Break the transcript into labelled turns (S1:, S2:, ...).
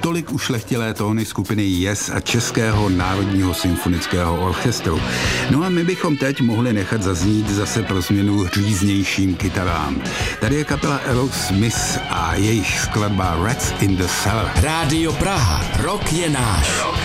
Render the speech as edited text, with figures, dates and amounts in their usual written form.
S1: natolik ušlechtilé tóny skupiny Yes a Českého národního symfonického orchestru. No a my bychom teď mohli nechat zaznít zase pro změnu říznějším kytarám. Tady je kapela Aerosmith a jejich skladba Rats in the Cellar.
S2: Rádio Praha. Rock je náš.